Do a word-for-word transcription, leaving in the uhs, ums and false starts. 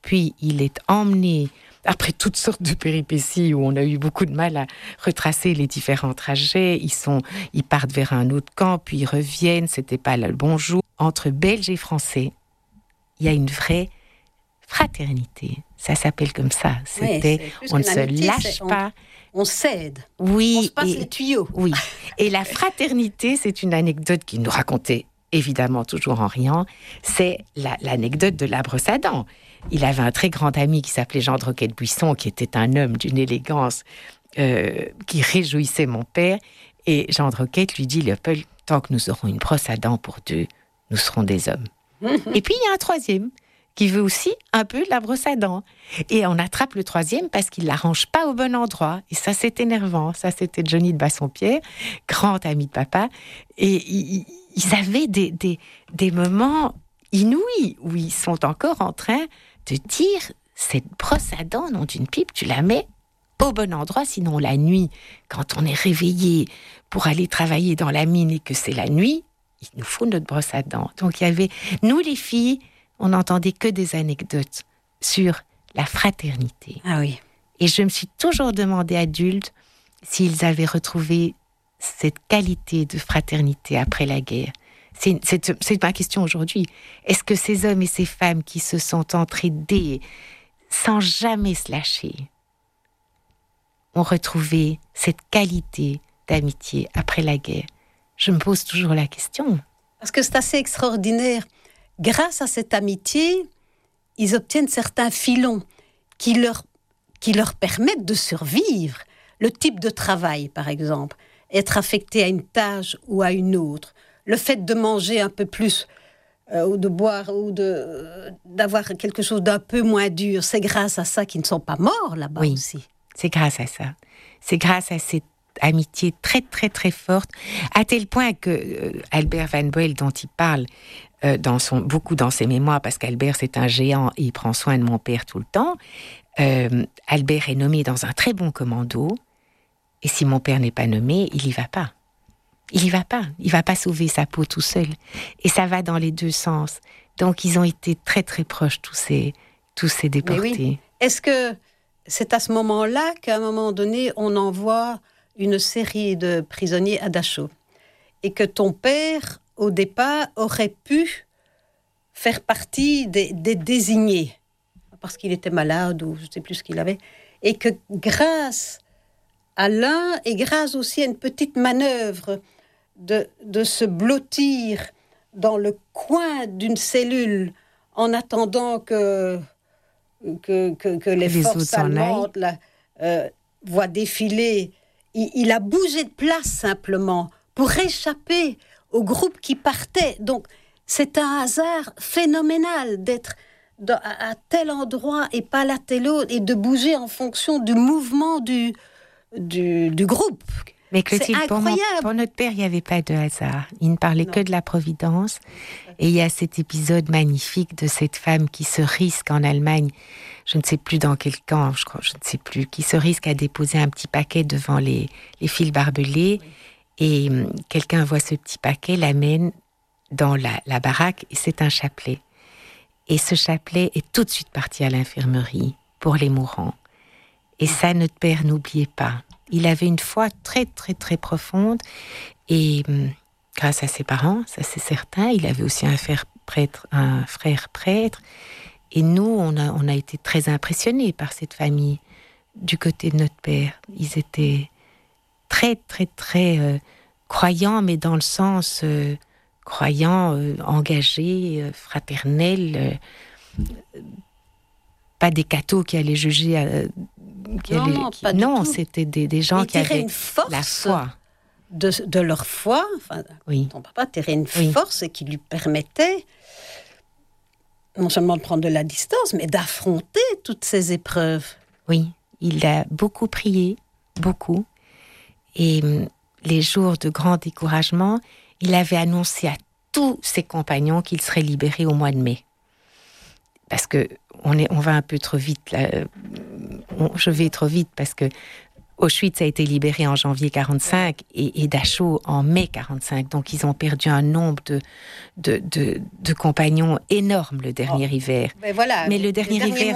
puis il est emmené, après toutes sortes de péripéties où on a eu beaucoup de mal à retracer les différents trajets, ils, sont, ils partent vers un autre camp, puis ils reviennent, c'était pas le bon jour. Entre Belges et Français, il y a une vraie fraternité. Ça s'appelle comme ça. C'était, oui, on ne se amitié, lâche on, pas. On s'aide. Oui. On se passe et, les tuyaux. Oui. Et la fraternité, c'est une anecdote qu'il nous racontait, évidemment toujours en riant. C'est la, l'anecdote de la brosse à dents. Il avait un très grand ami qui s'appelait Jean de Roquette-Buisson, qui était un homme d'une élégance euh, qui réjouissait mon père. Et Jean de Roquette lui dit, Léopold, tant que nous aurons une brosse à dents pour deux, nous serons des hommes. Et puis, il y a un troisième qui veut aussi un peu de la brosse à dents. Et on attrape le troisième parce qu'il ne la range pas au bon endroit. Et ça, c'est énervant. Ça, c'était Johnny de Bassompierre, grand ami de papa. Et ils, ils avaient des, des, des moments inouïs où ils sont encore en train de dire, cette brosse à dents, non d'une pipe, tu la mets au bon endroit, sinon la nuit, quand on est réveillé pour aller travailler dans la mine et que c'est la nuit, il nous faut notre brosse à dents. Donc il y avait, nous les filles, on n'entendait que des anecdotes sur la fraternité. Ah oui. Et je me suis toujours demandé, adulte, s'ils avaient retrouvé cette qualité de fraternité après la guerre. C'est, c'est, c'est ma question aujourd'hui. Est-ce que ces hommes et ces femmes qui se sont entraidés sans jamais se lâcher ont retrouvé cette qualité d'amitié après la guerre? Je me pose toujours la question. Parce que c'est assez extraordinaire. Grâce à cette amitié, ils obtiennent certains filons qui leur, qui leur permettent de survivre. Le type de travail, par exemple, être affecté à une tâche ou à une autre, le fait de manger un peu plus, euh, ou de boire, ou de, euh, d'avoir quelque chose d'un peu moins dur, c'est grâce à ça qu'ils ne sont pas morts là-bas oui, aussi. C'est grâce à ça. C'est grâce à cette amitié très, très, très forte, à tel point que euh, Albert Van Boel, dont il parle euh, dans son, beaucoup dans ses mémoires, parce qu'Albert, c'est un géant et il prend soin de mon père tout le temps, euh, Albert est nommé dans un très bon commando, et si mon père n'est pas nommé, il n'y va pas. Il n'y va pas. Il ne va pas sauver sa peau tout seul. Et ça va dans les deux sens. Donc, ils ont été très, très proches, tous ces, tous ces déportés. Oui. Est-ce que c'est à ce moment-là qu'à un moment donné, on envoie une série de prisonniers à Dachau et que ton père, au départ, aurait pu faire partie des, des désignés parce qu'il était malade ou je ne sais plus ce qu'il avait, et que grâce à l'un et grâce aussi à une petite manœuvre de, de se blottir dans le coin d'une cellule en attendant que, que, que, que les, les forces allemandes là, euh, voient défiler, il, il a bougé de place simplement pour échapper au groupe qui partait. Donc, c'est un hasard phénoménal d'être dans, à, à tel endroit et pas là tel autre et de bouger en fonction du mouvement du, du, du groupe. Mais Clotilde, c'est pour, mon, pour notre père, il n'y avait pas de hasard. Il ne parlait non. que de la providence. Et il y a cet épisode magnifique de cette femme qui se risque en Allemagne, je ne sais plus dans quel camp, je crois, je ne sais plus, qui se risque à déposer un petit paquet devant les, les fils barbelés. Oui. Et hum, quelqu'un voit ce petit paquet, l'amène dans la, la baraque, et c'est un chapelet. Et ce chapelet est tout de suite parti à l'infirmerie pour les mourants. Et ça, notre père n'oubliait pas. Il avait une foi très, très, très profonde. Et hum, grâce à ses parents, ça c'est certain, il avait aussi un frère prêtre. Un frère prêtre. Et nous, on a, on a été très impressionnés par cette famille du côté de notre père. Ils étaient très, très, très euh, croyants, mais dans le sens euh, croyants, euh, engagés, euh, fraternels. Euh, pas des cathos qui allaient juger... Euh, qui non, allaient, non, qui, pas non du tout. C'était des, des gens ils qui avaient une force la foi. De, de leur foi, enfin, oui. ton papa tirait une oui. force qui lui permettait non seulement de prendre de la distance, mais d'affronter toutes ces épreuves. Oui, il a beaucoup prié, beaucoup. Et les jours de grand découragement, il avait annoncé à tous ses compagnons qu'il serait libéré au mois de mai. Parce que on, est, on va un peu trop vite, là. On, je vais trop vite parce que Auschwitz a été libéré en janvier quarante-cinq et, et Dachau en mai quarante-cinq. Donc, ils ont perdu un nombre de, de, de, de compagnons énorme le dernier oh. hiver. Mais, voilà, mais le dernier, le dernier hiver,